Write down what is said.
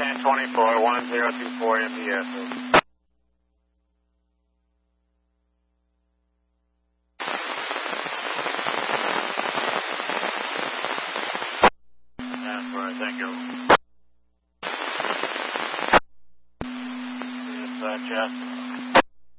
1024, 1024 MPS. That's right, thank you. Yes, Justin.